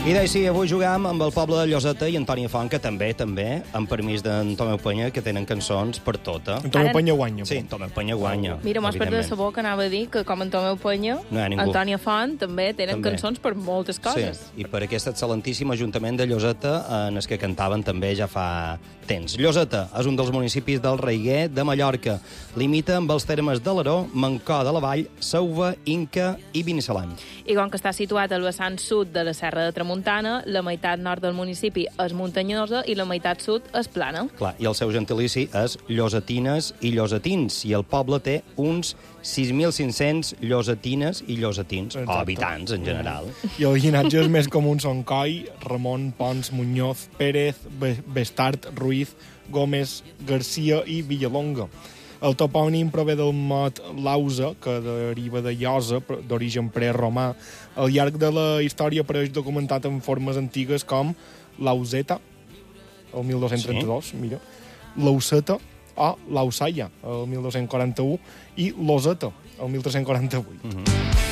I d'així, avui jugam amb el poble de Lloseta i Antònia Font, que també, amb permís d'en Tomeu Penya, que tenen cançons per tota. En Tomeu Penya guanya. Sí, en Tomeu Penya guanya. Mira, m'has perdut de sabó que anava a dir que com en Tomeu Penya, no hi ha ningú. Antònia Font també tenen cançons per moltes coses. Sí, i per aquest excel·lentíssim Ajuntament de Lloseta, en els que cantaven també ja fa temps. Lloseta és un dels municipis del Reiguer de Mallorca. Limita amb els termes de l'Aró, Mancó de la Vall, Sauva, Inca i Binissalem. I com que està situat al vessant sud de la Serra de Tramuntana, la meitat nord del municipi és muntanyosa i la meitat sud és plana. Clar, i el seu gentilici és llosetines i llosetins, i el poble té uns 6.500 llosetines i llosetins, o habitants en general. I el llinatge és més comú són Coi, Ramon, Pons, Muñoz, Pérez, Bestart, Ruiz, Gómez, Garcia i Villalonga. El topònim prové del mot lausa, que deriva de llosa, d'origen preromà. Al llarg de la història apareix documentat en formes antigues com Lauseta, el 1232, mira, Lauseta o Lausaia, el 1241, i Loseta, el 1348.